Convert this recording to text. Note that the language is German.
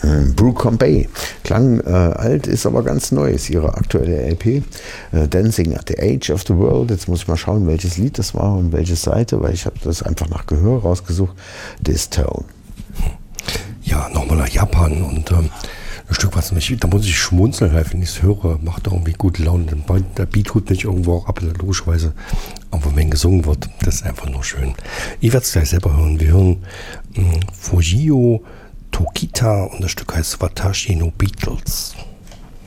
Brooke Bay. Klang alt, ist aber ganz neu. Ist ihre aktuelle LP. Dancing at the Age of the World. Jetzt muss ich mal schauen, welches Lied das war und welche Seite, weil ich habe das einfach nach Gehör rausgesucht. This Tone. Ja, nochmal nach Japan und ein Stück was mich, da muss ich schmunzeln, wenn ich es höre, macht irgendwie gute Laune. Der Beat tut mich irgendwo auch ab, logischerweise, aber wenn gesungen wird, das ist einfach nur schön. Ich werde es gleich selber hören. Wir hören Fujio Tokita und das Stück heißt Watashi no Beatles.